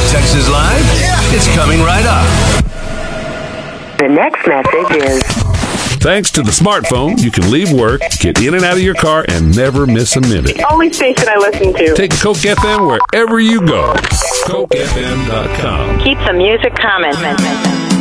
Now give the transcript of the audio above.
Texas Live? It's coming right up. The next message is... Thanks to the smartphone, you can leave work, get in and out of your car, and never miss a minute. Only station I listen to. Take Coke FM wherever you go. CokeFM.com. Keep the music coming.